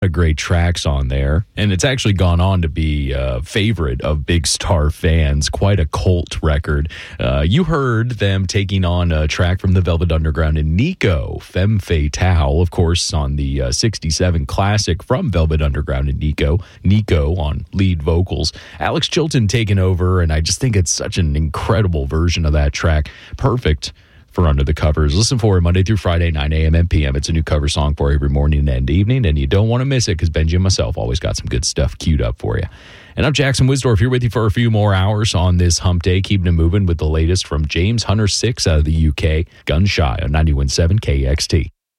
of great tracks on there, and it's actually gone on to be a favorite of Big Star fans. Quite a cult record. You heard them taking on a track from the Velvet Underground and Nico, Femme Fatale, of course, on the 67 classic from Velvet Underground and Nico on lead vocals. Alex Chilton taking over, and I just think it's such an incredible version of that track. Perfect for Under the Covers. Listen for it Monday through Friday, 9 a.m. and p.m. It's a new cover song for every morning and evening, and you don't want to miss it because Benji and myself always got some good stuff queued up for you. And I'm Jackson Wisdorf here with you for a few more hours on this hump day, keeping it moving with the latest from James Hunter 6 out of the UK, Gun Shy on 91.7 KXT.